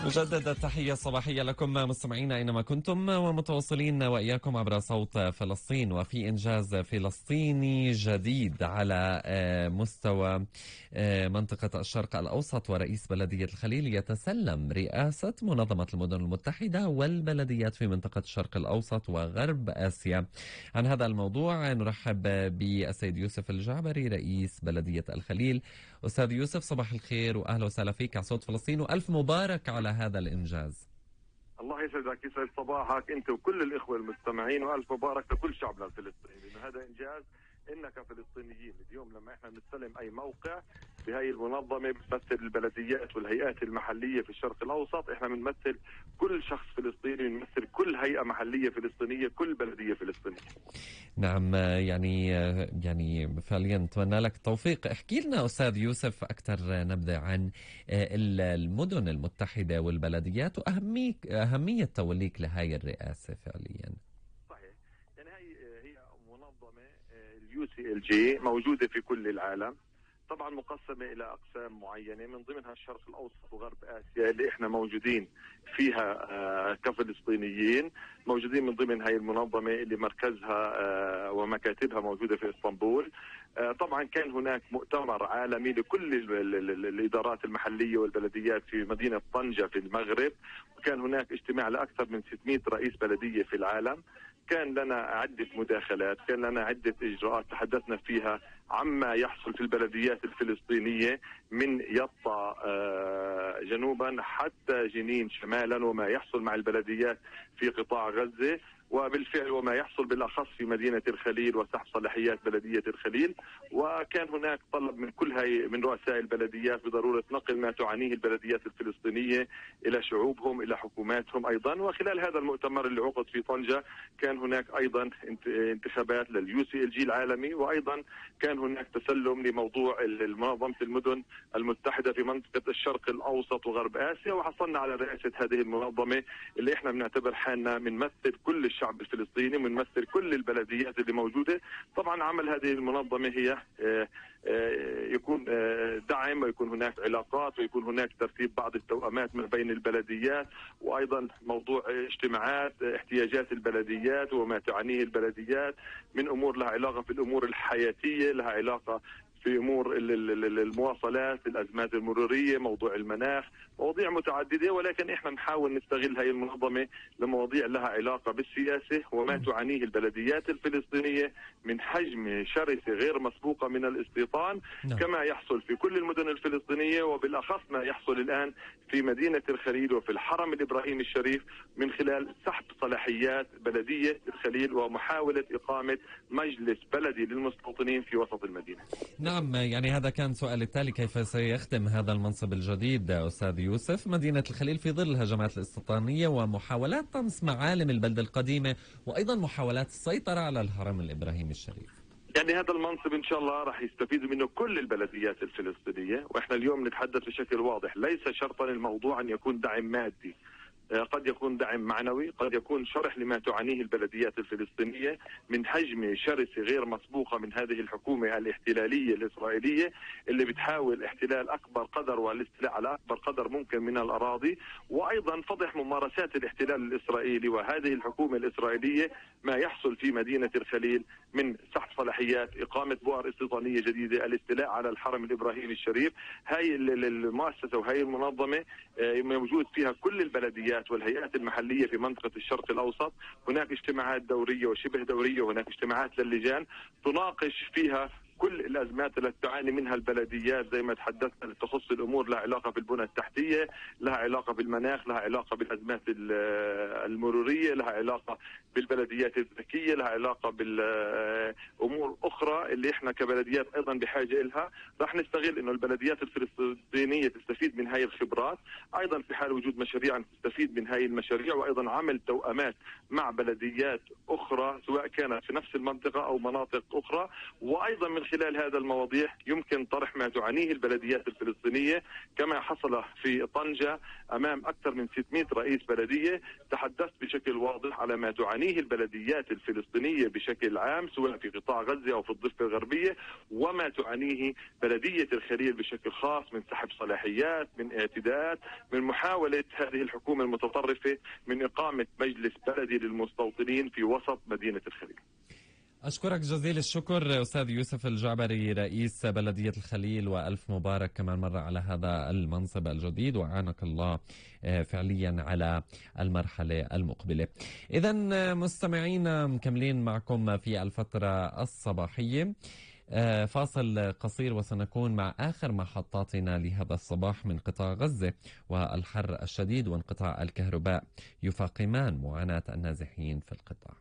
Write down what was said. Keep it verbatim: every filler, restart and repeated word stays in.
مجددا تحية صباحية لكم مستمعين أينما كنتم، ومتواصلين وإياكم عبر صوت فلسطين. وفي إنجاز فلسطيني جديد على مستوى منطقة الشرق الأوسط، ورئيس بلدية الخليل يتسلم رئاسة منظمة المدن المتحدة والبلديات في منطقة الشرق الأوسط وغرب آسيا. عن هذا الموضوع نرحب بالسيد يوسف الجعبري رئيس بلدية الخليل. أستاذ يوسف صباح الخير وأهلا وسهلا فيك على صوت فلسطين، وألف مبارك على هذا الإنجاز. الله يسعدك، يسعد صباحك أنت وكل الإخوة المستمعين، وألف مبارك لكل شعبنا الفلسطيني، لأن هذا إنجاز. إننا كفلسطينيين اليوم لما إحنا بنستلم أي موقع بهاي المنظمة بتمثل البلديات والهيئات المحلية في الشرق الأوسط، إحنا بنمثل كل شخص فلسطيني، بنمثل كل هيئة محلية فلسطينية، كل بلدية فلسطينية. نعم، يعني يعني فعليا نتمنى لك التوفيق. احكي لنا أستاذ يوسف أكثر نبذة عن المدن المتحدة والبلديات وأهمية أهمية توليك لهاي الرئاسة فعليا. صحيح، يعني هي هي منظمة اليو سي ال جي موجودة في كل العالم، طبعا مقسمة إلى أقسام معينة، من ضمنها الشرق الأوسط وغرب آسيا اللي إحنا موجودين فيها كفلسطينيين، موجودين من ضمن هاي المنظمة اللي مركزها ومكاتبها موجودة في اسطنبول. طبعا كان هناك مؤتمر عالمي لكل الإدارات المحلية والبلديات في مدينة طنجة في المغرب، وكان هناك اجتماع لأكثر من ستمائة رئيس بلدية في العالم. كان لنا عدة مداخلات، كان لنا عدة إجراءات تحدثنا فيها عما يحصل في البلديات الفلسطينية من يطا جنوبا حتى جنين شمالا، وما يحصل مع البلديات في قطاع غزة، وبالفعل وما يحصل بالأخص في مدينة الخليل وسحب صلاحيات بلدية الخليل. وكان هناك طلب من كل هاي من رؤساء البلديات بضرورة نقل ما تعانيه البلديات الفلسطينية إلى شعوبهم إلى حكوماتهم أيضا. وخلال هذا المؤتمر اللي عقد في طنجة كان هناك أيضا انتخابات لليو سي ال جي العالمي، وأيضا كان هناك تسلم لموضوع منظمة المدن المتحدة في منطقة الشرق الأوسط وغرب آسيا، وحصلنا على رئاسة هذه المنظمة اللي احنا بنعتبر حالنا بنمثل كل الشعب الفلسطيني، بنمثل كل البلديات اللي موجودة. طبعا عمل هذه المنظمة هي يكون دعم، ويكون هناك علاقات، ويكون هناك ترتيب بعض التوأمات ما بين البلديات، وأيضا موضوع اجتماعات احتياجات البلديات وما تعانيه البلديات من أمور لها علاقة في الأمور الحياتية، لها علاقة في امور المواصلات، الازمات المروريه، موضوع المناخ، مواضيع متعدده. ولكن احنا نحاول نستغل هذه المنظمه لمواضيع لها علاقه بالسياسه وما تعانيه البلديات الفلسطينيه من حجم شرسه غير مسبوقه من الاستيطان، نعم. كما يحصل في كل المدن الفلسطينيه، وبالاخص ما يحصل الان في مدينه الخليل وفي الحرم الابراهيمي الشريف من خلال سحب صلاحيات بلديه الخليل ومحاوله اقامه مجلس بلدي للمستوطنين في وسط المدينه. نعم، يعني هذا كان سؤال التالي، كيف سيختم هذا المنصب الجديد أستاذ يوسف مدينة الخليل في ظل الهجمات الاستيطانية ومحاولات طمس معالم البلدة القديمة، وأيضا محاولات السيطرة على الهرم الإبراهيمي الشريف؟ يعني هذا المنصب إن شاء الله راح يستفيد منه كل البلديات الفلسطينية، وإحنا اليوم نتحدث بشكل واضح، ليس شرطا الموضوع أن يكون دعم مادي، قد يكون دعم معنوي، قد يكون شرح لما تعانيه البلديات الفلسطينية من حجم شرسة غير مسبوقة من هذه الحكومة الاحتلالية الإسرائيلية اللي بتحاول احتلال أكبر قدر والاستيلاء على أكبر قدر ممكن من الأراضي، وأيضا فضح ممارسات الاحتلال الإسرائيلي وهذه الحكومة الإسرائيلية ما يحصل في مدينة الخليل من سحب صلاحيات، إقامة بؤر استيطانية جديدة، الاستيلاء على الحرم الإبراهيمي الشريف. هاي المؤسسة وهي المنظمة موجود فيها كل البلديات والهيئات المحلية في منطقة الشرق الأوسط. هناك اجتماعات دورية وشبه دورية، وهناك اجتماعات للجان تناقش فيها كل الأزمات التي تعاني منها البلديات، زي ما تحدثنا تخص الأمور لها علاقة بالبنى التحتية، لها علاقة بالمناخ، لها علاقة بالأزمات المرورية، لها علاقة بالبلديات الذكية، لها علاقة بالأمور أخرى اللي إحنا كبلديات أيضا بحاجة إلها. راح نستغل إنه البلديات الفلسطينية تستفيد من هاي الخبرات، أيضا في حال وجود مشاريع تستفيد من هاي المشاريع، وأيضا عمل توأمات مع بلديات أخرى سواء كانت في نفس المنطقة أو مناطق أخرى، وأيضا من خلال هذا المواضيع يمكن طرح ما تعانيه البلديات الفلسطينية، كما حصل في طنجة أمام أكثر من ستمائة رئيس بلدية. تحدثت بشكل واضح على ما تعانيه البلديات الفلسطينية بشكل عام سواء في قطاع غزة أو في الضفة الغربية، وما تعانيه بلدية الخليل بشكل خاص من سحب صلاحيات، من اعتداءات، من محاولة هذه الحكومة المتطرفة من إقامة مجلس بلدي للمستوطنين في وسط مدينة الخليل. أشكرك جزيل الشكر أستاذ يوسف الجعبري رئيس بلدية الخليل، وألف مبارك كمان مرة على هذا المنصب الجديد، وأعانك الله فعليا على المرحلة المقبلة. إذا مستمعينا مكملين معكم في الفترة الصباحية، فاصل قصير وسنكون مع آخر محطاتنا لهذا الصباح من قطاع غزة، والحر الشديد وانقطاع الكهرباء يفاقمان معاناة النازحين في القطاع.